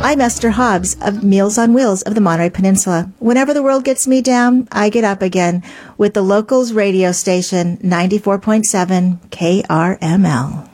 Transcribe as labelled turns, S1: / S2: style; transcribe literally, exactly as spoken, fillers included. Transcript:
S1: I'm Esther Hobbs of Meals on Wheels of the Monterey Peninsula. Whenever the world gets me down, I get up again with the locals radio station ninety-four point seven K R M L.